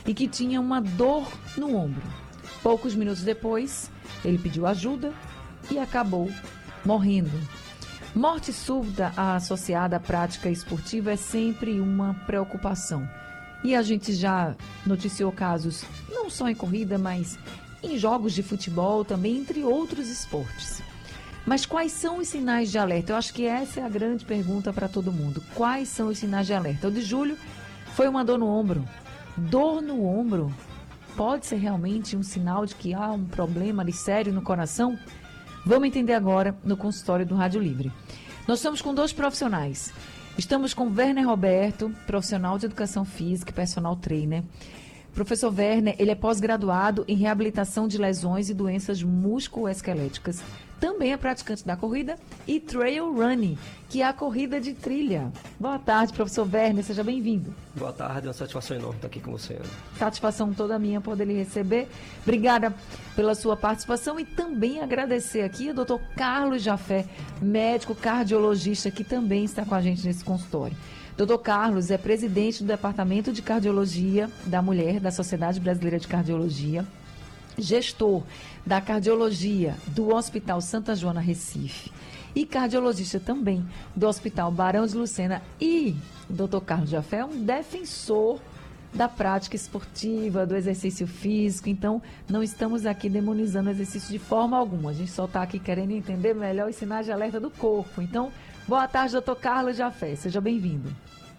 e que tinha uma dor no ombro. Poucos minutos depois, ele pediu ajuda e acabou morrendo. Morte súbita associada à prática esportiva é sempre uma preocupação. E a gente já noticiou casos não só em corrida, mas em jogos de futebol também, entre outros esportes. Mas quais são os sinais de alerta? Eu acho que essa é a grande pergunta para todo mundo. Quais são os sinais de alerta? O de Júlio foi uma dor no ombro. Dor no ombro pode ser realmente um sinal de que há um problema ali sério no coração? Vamos entender agora no consultório do Rádio Livre. Nós estamos com 2 profissionais. Estamos com Werner Roberto, profissional de educação física e personal trainer. Professor Werner, ele é pós-graduado em reabilitação de lesões e doenças musculoesqueléticas. Também é praticante da corrida e trail running, que é a corrida de trilha. Boa tarde, professor Werner, seja bem-vindo. Boa tarde, é uma satisfação enorme estar aqui com você, Ana. Satisfação toda minha poder lhe receber. Obrigada pela sua participação e também agradecer aqui ao Dr. Carlos Jafé, médico cardiologista, que também está com a gente nesse consultório. Dr. Carlos é presidente do Departamento de Cardiologia da Mulher da Sociedade Brasileira de Cardiologia, gestor da cardiologia do Hospital Santa Joana Recife e cardiologista também do Hospital Barão de Lucena. E o Dr. Carlos Jafé é um defensor da prática esportiva, do exercício físico. Então, não estamos aqui demonizando o exercício de forma alguma. A gente só está aqui querendo entender melhor os sinais de alerta do corpo. Então, boa tarde, Dr. Carlos Jafé. Seja bem-vindo.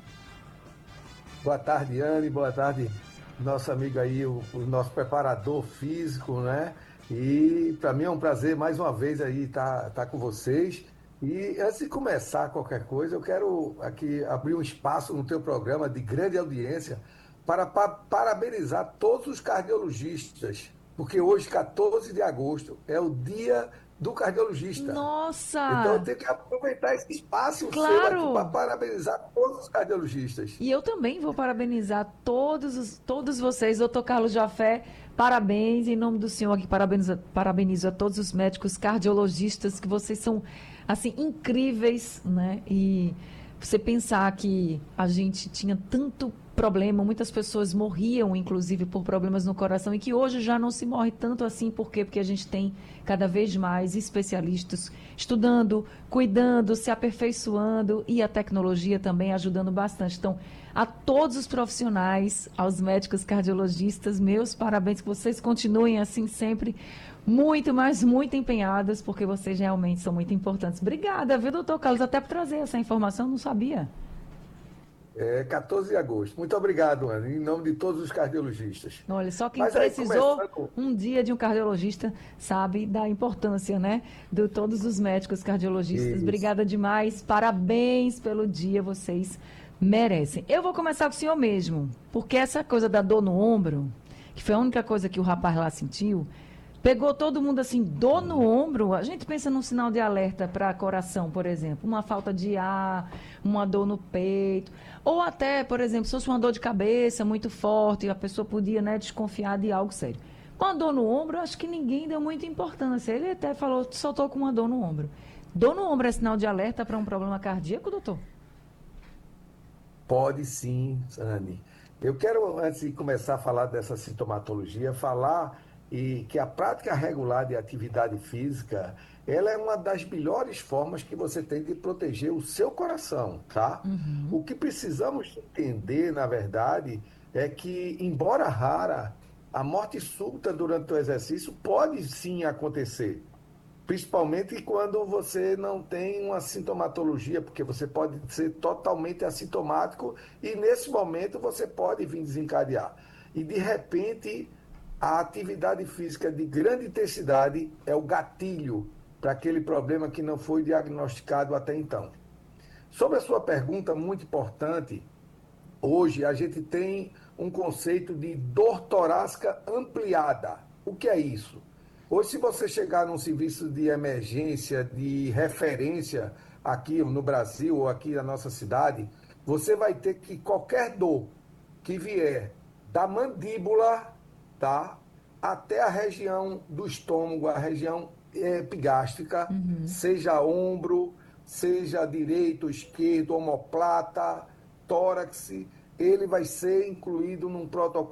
Boa tarde, Anne. Boa tarde, nosso amigo aí, o nosso preparador físico, né? E para mim é um prazer mais uma vez aí estar com vocês. E antes de começar qualquer coisa, eu quero aqui abrir um espaço no teu programa de grande audiência para parabenizar todos os cardiologistas, porque hoje, 14 de agosto, é o dia do cardiologista. Nossa! Então eu tenho que aproveitar esse espaço Claro! seu aqui para parabenizar todos os cardiologistas. E eu também vou parabenizar todos vocês, doutor Carlos Jafé, parabéns, em nome do senhor aqui, parabenizo a todos os médicos cardiologistas, que vocês são, assim, incríveis, né? E você pensar que a gente tinha tanto problema, muitas pessoas morriam, inclusive, por problemas no coração, e que hoje já não se morre tanto assim. Por quê? Porque a gente tem cada vez mais especialistas estudando, cuidando, se aperfeiçoando, e a tecnologia também ajudando bastante. Então, a todos os profissionais, aos médicos cardiologistas, meus parabéns, que vocês continuem assim sempre muito, mas muito empenhadas, porque vocês realmente são muito importantes. Obrigada, viu, doutor Carlos, até por trazer essa informação, não sabia. É 14 de agosto. Muito obrigado, Ana, em nome de todos os cardiologistas. Olha, só quem Mas aí, precisou começando... um dia de um cardiologista sabe da importância, né, de todos os médicos cardiologistas. Isso. Obrigada demais, parabéns pelo dia, vocês merecem. Eu vou começar com o senhor mesmo, porque essa coisa da dor no ombro, que foi a única coisa que o rapaz lá sentiu, pegou todo mundo assim, dor no ombro. A gente pensa num sinal de alerta para coração, por exemplo, uma falta de ar, uma dor no peito, ou até, por exemplo, se fosse uma dor de cabeça muito forte, a pessoa podia, né, desconfiar de algo sério. Uma dor no ombro, acho que ninguém deu muita importância. Ele até falou, só estou com uma dor no ombro. Dor no ombro é sinal de alerta para um problema cardíaco, doutor? Pode sim, Anne. Eu quero, antes de começar a falar dessa sintomatologia, falar que a prática regular de atividade física, ela é uma das melhores formas que você tem de proteger o seu coração, tá? Uhum. O que precisamos entender, na verdade, é que, embora rara, a morte súbita durante o exercício pode sim acontecer. Principalmente quando você não tem uma sintomatologia, porque você pode ser totalmente assintomático e nesse momento você pode vir desencadear. E de repente, a atividade física de grande intensidade é o gatilho para aquele problema que não foi diagnosticado até então. Sobre a sua pergunta, muito importante, hoje a gente tem um conceito de dor torácica ampliada. O que é isso? Hoje, se você chegar num serviço de emergência, de referência aqui no Brasil ou aqui na nossa cidade, você vai ter que qualquer dor que vier da mandíbula, tá, até a região do estômago, a região epigástrica, seja ombro, seja direito, esquerdo, omoplata, tórax, ele vai ser incluído num protocolo